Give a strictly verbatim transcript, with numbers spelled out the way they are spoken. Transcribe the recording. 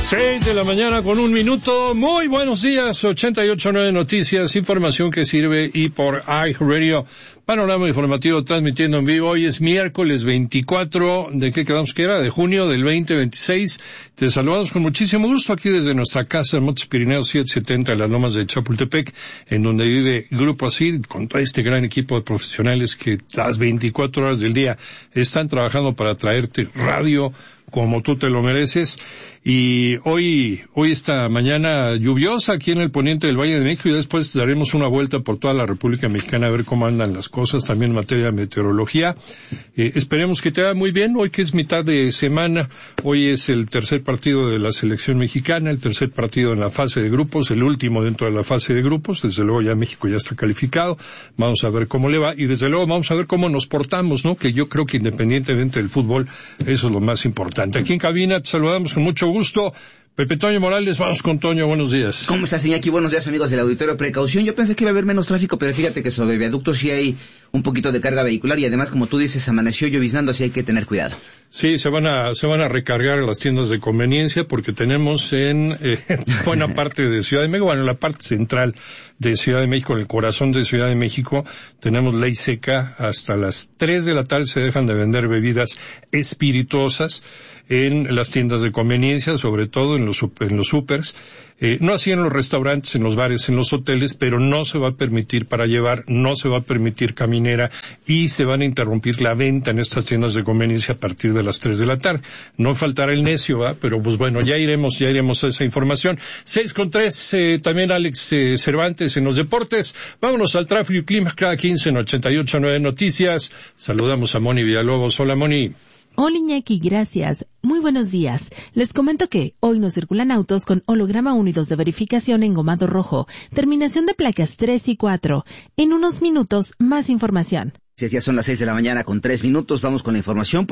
Seis de la mañana con un minuto. Muy buenos días. ochenta y ocho punto nueve Noticias, información que sirve y por iHeartRadio. Panorama informativo transmitiendo en vivo. Hoy es miércoles veinticuatro, ¿de qué quedamos que era? De junio del veinte veintiséis. Te saludamos con muchísimo gusto aquí desde nuestra casa en Montes Pirineos setecientos setenta en las Lomas de Chapultepec, en donde vive Grupo Asir, con todo este gran equipo de profesionales que las veinticuatro horas del día están trabajando para traerte radio como tú te lo mereces. Y hoy, hoy esta mañana lluviosa aquí en el poniente del Valle de México, y después daremos una vuelta por toda la República Mexicana a ver cómo andan las cosas, también en materia de meteorología. Eh, esperemos que te vaya muy bien, hoy que es mitad de semana, hoy es el tercer partido de la selección mexicana, el tercer partido en la fase de grupos, el último dentro de la fase de grupos, desde luego ya México ya está calificado, vamos a ver cómo le va, y desde luego vamos a ver cómo nos portamos, ¿no? Que yo creo que independientemente del fútbol, eso es lo más importante. Aquí en cabina te saludamos con mucho gusto. Gusto. Pepe Toño Morales, vamos con Toño, buenos días. ¿Cómo estás, Iñaki? Buenos días, amigos del auditorio. Precaución, yo pensé que iba a haber menos tráfico, pero fíjate que sobre viaductos sí hay un poquito de carga vehicular y además, como tú dices, amaneció lloviznando, así hay que tener cuidado. Sí, se van a, se van a recargar las tiendas de conveniencia porque tenemos en, eh, en buena parte de Ciudad de México, bueno, en la parte central de Ciudad de México, en el corazón de Ciudad de México, tenemos ley seca. Hasta las tres de la tarde se dejan de vender bebidas espirituosas en las tiendas de conveniencia, sobre todo en los, en los supers. Eh, no así en los restaurantes, en los bares, en los hoteles, pero no se va a permitir para llevar, no se va a permitir caminera y se van a interrumpir la venta en estas tiendas de conveniencia a partir de las tres de la tarde. No faltará el necio, ¿verdad? Pero pues bueno, ya iremos, ya iremos a esa información. Seis con tres, eh, también Alex eh, Cervantes en los deportes. Vámonos al tráfico y clima cada quince en ochenta y ocho punto nueve Noticias. Saludamos a Moni Villalobos. Hola, Moni. Hola, Iñaki, gracias. Muy buenos días. Les comento que hoy no circulan autos con holograma uno y dos de verificación engomado rojo, terminación de placas tres y cuatro. En unos minutos, más información. Si ya son las seis de la mañana con tres minutos, vamos con la información.